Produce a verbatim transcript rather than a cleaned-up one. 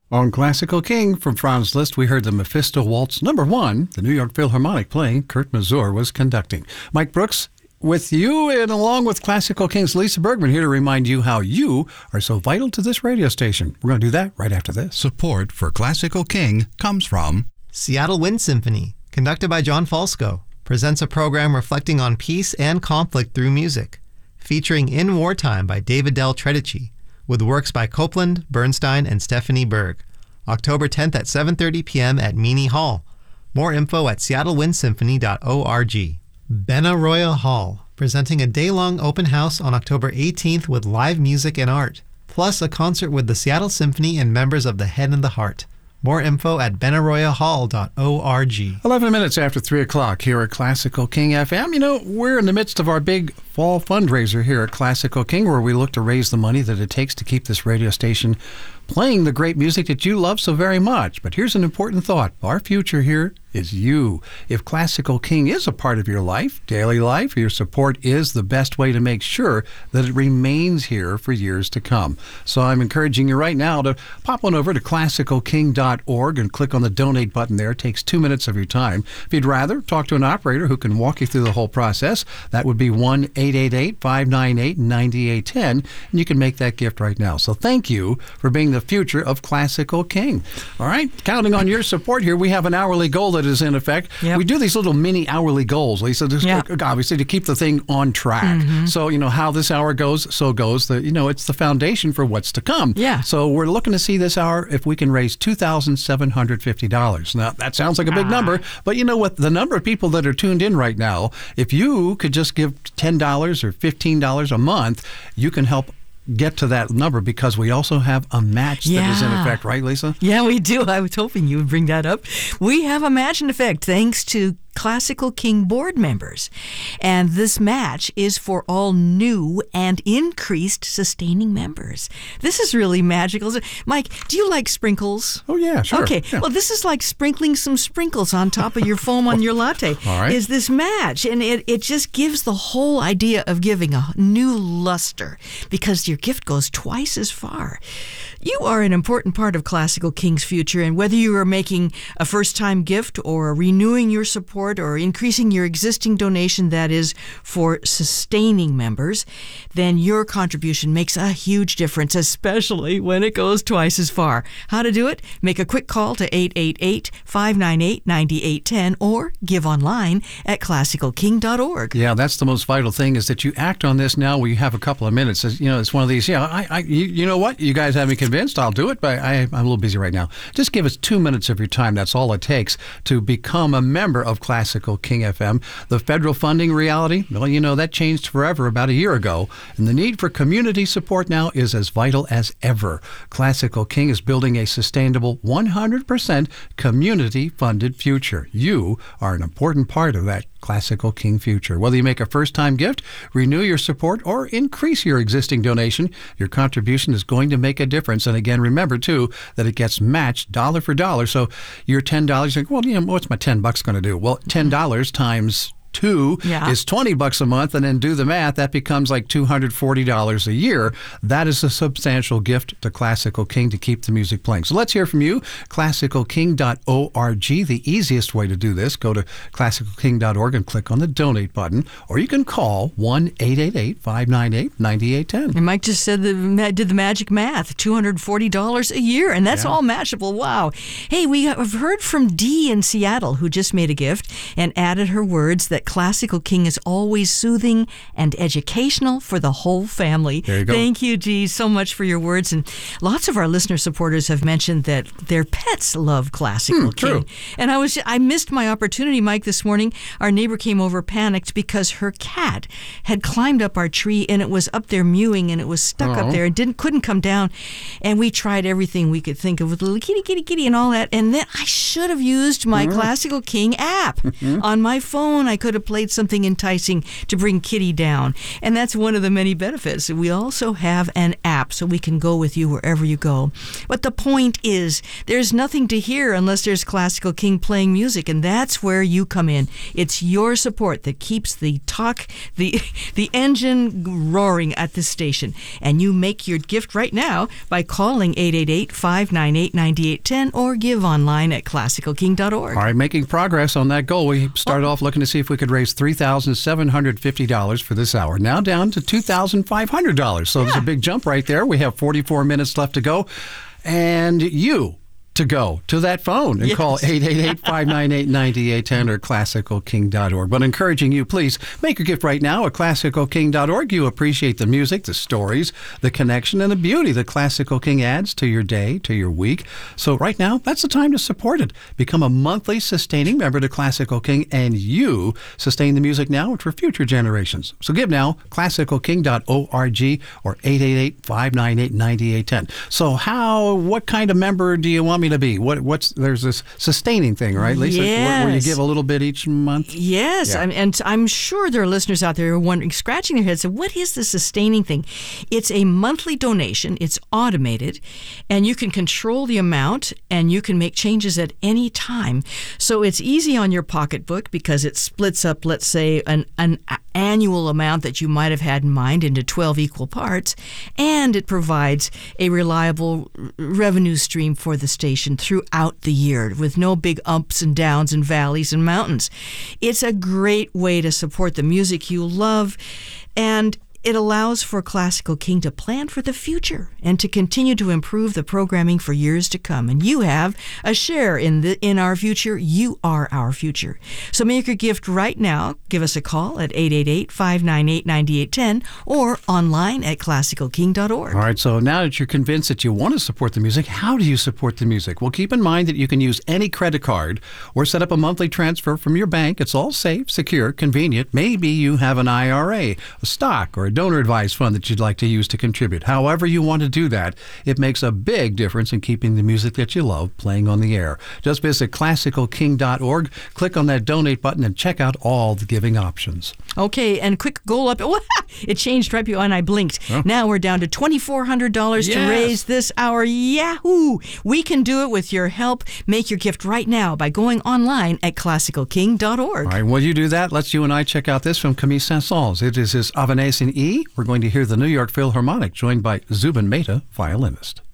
On Classical King from Franz Liszt, we heard the Mephisto Waltz number one, the New York Philharmonic playing. Kurt Masur was conducting. Mike Brooks with you, and along with Classical King's Lisa Bergman, here to remind you how you are so vital to this radio station. We're going to do that right after this. Support for Classical King comes from Seattle Wind Symphony, conducted by John Falsco, presents a program reflecting on peace and conflict through music, featuring In Wartime by David Del Tredici, with works by Copland, Bernstein, and Stephanie Berg. October tenth at seven thirty p.m. at Meany Hall. More info at seattle wind symphony dot org. Benaroya Hall, presenting a day-long open house on October eighteenth with live music and art, plus a concert with the Seattle Symphony and members of the Head and the Heart. More info at benaroya hall dot org. eleven minutes after three o'clock here at Classical King F M. You know, we're in the midst of our big fall fundraiser here at Classical King, where we look to raise the money that it takes to keep this radio station playing the great music that you love so very much. But here's an important thought. Our future here is you. If Classical King is a part of your life, daily life, your support is the best way to make sure that it remains here for years to come. So I'm encouraging you right now to pop on over to classical king dot org and click on the donate button there. It takes two minutes of your time. If you'd rather, talk to an operator who can walk you through the whole process. That would be one eight eight eight, five nine eight, nine eight one zero, and you can make that gift right now. So thank you for being the future of Classical King. All right, counting on your support here, we have an hourly goal that is in effect. Yep. We do these little mini hourly goals, Lisa, just Yep. obviously to keep the thing on track. Mm-hmm. So, you know, how this hour goes, so goes. The, you know, it's the foundation for what's to come. Yeah. So we're looking to see this hour if we can raise two thousand seven hundred fifty dollars. Now, that sounds like a big Ah. number, but you know what? The number of people that are tuned in right now, if you could just give ten dollars or fifteen dollars a month, you can help get to that number, because we also have a match that is in Yeah. effect, right, Lisa? Yeah, we do. I was hoping you would bring that up. We have a match in effect thanks to Classical King board members. And this match is for all new and increased sustaining members. This is really magical. Mike, do you like sprinkles? Oh, yeah, sure. Okay. Yeah. Well, this is like sprinkling some sprinkles on top of your foam on your latte. All right. Is this match. And it, it just gives the whole idea of giving a new luster, because your gift goes twice as far. You are an important part of Classical King's future, and whether you are making a first-time gift or renewing your support or increasing your existing donation that is for sustaining members, then your contribution makes a huge difference, especially when it goes twice as far. How to do it? Make a quick call to eight eight eight, five nine eight, nine eight one zero or give online at classical king dot org. Yeah, that's the most vital thing, is that you act on this now. We have a couple of minutes. As, you know, it's one of these, yeah, I, I, you, you know what? You guys have me convinced. I'll do it, but I, I'm a little busy right now. Just give us two minutes of your time. That's all it takes to become a member of Classical King F M. The federal funding reality, well, you know, that changed forever about a year ago, and the need for community support now is as vital as ever. Classical King is building a sustainable one hundred percent community-funded future. You are an important part of that Classical King future. Whether you make a first-time gift, renew your support, or increase your existing donation, your contribution is going to make a difference. And again, remember, too, that it gets matched dollar for dollar. So your ten dollars, you think, well, you know, what's my ten bucks going to do? Well, ten dollars times two Yeah. is twenty bucks a month, and then do the math, that becomes like two hundred forty dollars a year. That is a substantial gift to Classical King to keep the music playing. So let's hear from you. classical king dot org, the easiest way to do this. Go to classical king dot org and click on the donate button, or you can call one eight eight eight, five nine eight, nine eight one zero. And Mike just said the did the magic math, two hundred forty dollars a year, and that's Yeah. all matchable. Wow. Hey, we have heard from Dee in Seattle, who just made a gift and added her words that Classical King is always soothing and educational for the whole family. There you go. Thank you, Dee, so much for your words. And lots of our listener supporters have mentioned that their pets love Classical Hmm, King. true. And I was I missed my opportunity, Mike, this morning. Our neighbor came over panicked because her cat had climbed up our tree, and it was up there mewing, and it was stuck Oh. up there and didn't couldn't come down. And we tried everything we could think of with little kitty, kitty, kitty, and all that. And then I should have used my Classical King app on my phone. I could could have played something enticing to bring Kitty down. And that's one of the many benefits. We also have an app so we can go with you wherever you go. But the point is, there's nothing to hear unless there's Classical King playing music, and that's where you come in. It's your support that keeps the talk, the the engine roaring at this station. And you make your gift right now by calling eight eight eight, five nine eight, nine eight one zero or give online at classical king dot org. All right, making progress on that goal. We started off looking to see if we could raise three thousand seven hundred fifty dollars for this hour. Now down to two thousand five hundred dollars. So yeah. There's a big jump right there. We have forty-four minutes left to go. And you to go to that phone and yes. call eight eight eight, five nine eight, nine eight one zero or classical king dot org. But encouraging you, please make your gift right now at classical king dot org. You appreciate the music, the stories, the connection, and the beauty that Classical King adds to your day, to your week. So right now, that's the time to support it. Become a monthly sustaining member to Classical King, and you sustain the music now and for future generations. So give now, classical king dot org or eight eight eight, five nine eight, nine eight one zero. So how, what kind of member do you want me to be? What what's there's this sustaining thing, right, Lisa? Yes. Where, where you give a little bit each month? Yes, yeah. I'm, and I'm sure there are listeners out there who are wondering, scratching their heads, so what is the sustaining thing? It's a monthly donation. It's automated, and you can control the amount, and you can make changes at any time. So it's easy on your pocketbook because it splits up, let's say, an, an annual amount that you might have had in mind into twelve equal parts, and it provides a reliable revenue stream for the station throughout the year with no big ups and downs and valleys and mountains. It's a great way to support the music you love, and it allows for Classical King to plan for the future and to continue to improve the programming for years to come. And you have a share in the in our future. You are our future. So make your gift right now. Give us a call at eight eight eight, five nine eight, nine eight one zero or online at classical king dot org. All right, so now that you're convinced that you want to support the music, how do you support the music? Well, keep in mind that you can use any credit card or set up a monthly transfer from your bank. It's all safe, secure, convenient. Maybe you have an I R A, a stock, or a donor advised fund that you'd like to use to contribute. However you want to do that, it makes a big difference in keeping the music that you love playing on the air. Just visit classical king dot org, click on that donate button, and check out all the giving options. Okay, and quick goal up. It changed right before I blinked. Oh. Now we're down to two thousand four hundred dollars yes. to raise this hour. Yahoo! We can do it with your help. Make your gift right now by going online at classical king dot org. All right, while you do that, let's you and I check out this from Camille Saint-Saëns. It is his Avanes in E. We're going to hear the New York Philharmonic, joined by Zubin Mehta, violinist.